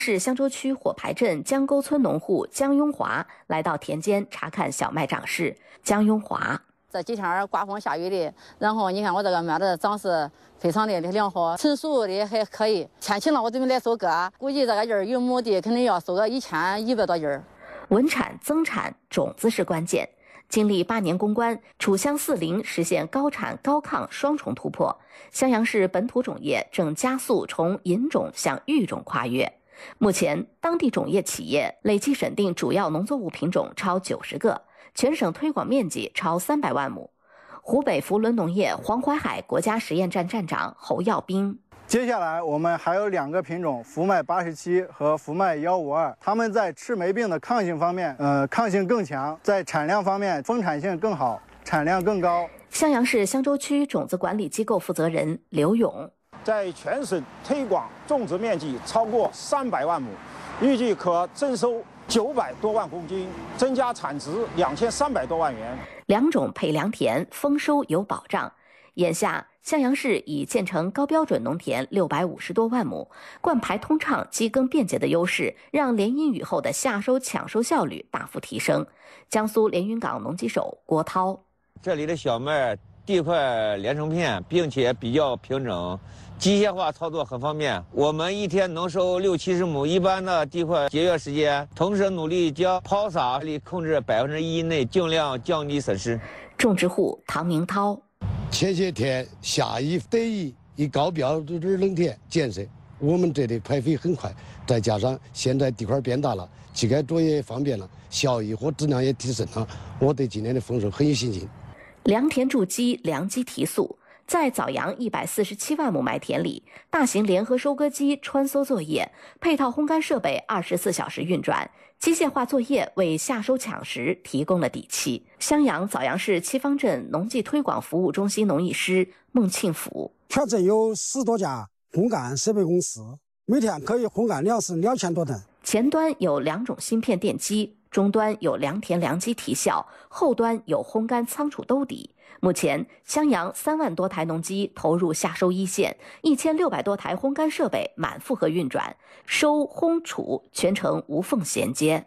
市香洲区火牌镇江沟村农户江庸华来到田间查看小麦长势。江庸华： 这几天刮风下雨的，然后你看我这个麦子长势非常的良好，成熟的还可以。天晴了，我准备来收割，估计这个叶儿1亩地肯定要收个1100多叶儿。 稳产增产，种子是关键。经历8年攻关，楚香40实现高产高抗双重突破。襄阳市本土种业正加速从引种向育种跨越。目前，当地种业企业累计审定主要农作物品种超90个，全省推广面积超300万亩。湖北福伦农业黄淮海国家实验站站长侯耀兵： 接下来我们还有2个品种，福麦87和福麦152，它们在赤霉病的抗性方面，抗性更强，在产量方面丰产性更好，产量更高。 襄阳市香洲区种子管理机构负责人刘勇： 在全省推广种植面积超过300万亩，预计可增收900多万公斤，增加产值2300多万元。 良种配良田，丰收有保障。眼下，襄阳市已建成高标准农田650多万亩，灌排通畅、机耕便捷的优势，让连阴雨后的夏收抢收效率大幅提升。江苏连云港农机手郭涛： 这里的小麦地块连成片，并且比较平整，机械化操作很方便。我们一天能收60-70亩，一般的地块节约时间，同时努力将抛洒力控制1%以内，尽量降低损失。 种植户唐明涛： 前些天下雨得意，一高标准冷田建设，我们这里排肥很快，再加上现在地块变大了，机械作业也方便了，效益和质量也提升了，我对今年的丰收很有信心。 良田筑基，良机提速。在枣阳147万亩麦田里，大型联合收割机穿梭作业，配套烘干设备24小时运转，机械化作业为夏收抢食提供了底气。襄阳枣阳市七方镇农技推广服务中心农艺师孟庆福： 全镇有10多家烘干设备公司，每天可以烘干粮食2000多吨。 前端有2种芯片电机，终端有良田良机提效，后端有烘干仓储兜底。目前，襄阳3万多台农机投入夏收一线，1600多台烘干设备满负荷运转，收烘储全程无缝衔接。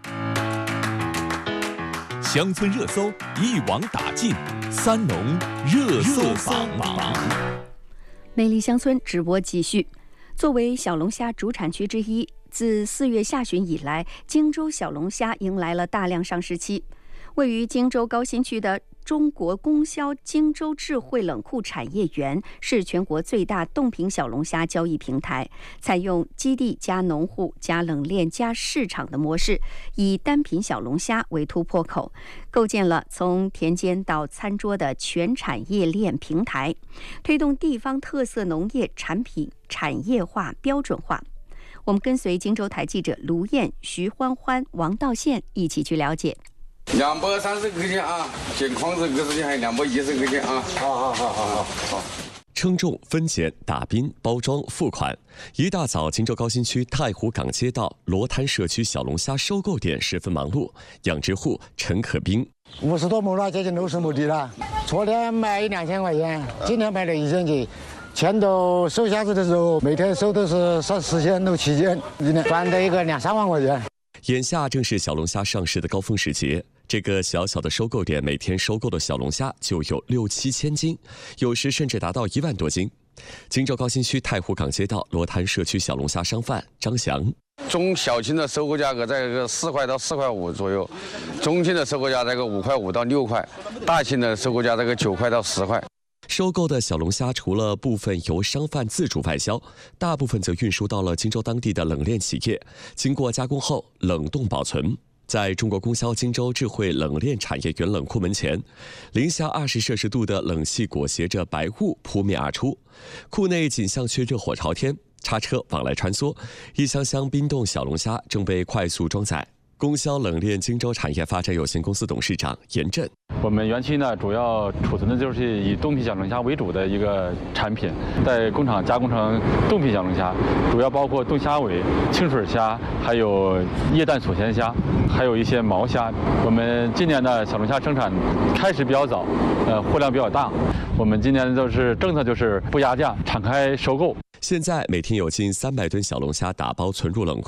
乡村热搜一网打尽，三农热搜榜。 魅力乡村直播继续。作为小龙虾主产区之一，自4月下旬以来，荆州小龙虾迎来了大量上市期。位于荆州高新区的中国供销荆州智慧冷库产业园是全国最大冻品小龙虾交易平台，采用基地加农户加冷链加市场的模式，以单品小龙虾为突破口，构建了从田间到餐桌的全产业链平台，推动地方特色农业产品产业化标准化。我们跟随荆州台记者卢燕、徐欢欢、王道宪一起去了解。 230块钱啊，进筐子20斤还有210块钱啊。好。 称重、分拣、打冰、包装、付款。一大早，荆州高新区太湖港街道罗滩社区小龙虾收购点十分忙碌。养殖户陈可兵 ：50多亩了，接近60亩地了。昨天卖2000块钱，今天卖了1000几。前头收虾子的时候，每天收都是10千到7千，赚的一个2-3万块钱。 眼下正是小龙虾上市的高峰时节，这个小小的收购点每天收购的小龙虾就有6-7千斤，有时甚至达到1万多斤。荆州高新区太湖港街道罗滩社区小龙虾商贩张翔： 中小型的收购价格在个4块到4块5左右，中型的收购价在个5块5到6块，大型的收购价在个9块到10块。 收购的小龙虾除了部分由商贩自主外销，大部分则运输到了荆州当地的冷链企业，经过加工后冷冻保存。在中国供销荆州智慧冷链产业园冷库门前，零下20摄氏度的冷气裹挟着白雾扑面而出，库内景象却热火朝天，叉车往来穿梭，一箱箱冰冻小龙虾正被快速装载。供销冷链荆州产业发展有限公司董事长严震： 我们园区呢，主要储存的就是以冻品小龙虾为主的一个产品，在工厂加工成冻品小龙虾，主要包括冻虾尾、清水虾，还有液氮锁鲜虾，还有一些毛虾。我们今年的小龙虾生产开始比较早，货量比较大。我们今年就是政策就是不压价，敞开收购。 现在每天有近300吨小龙虾打包存入冷库。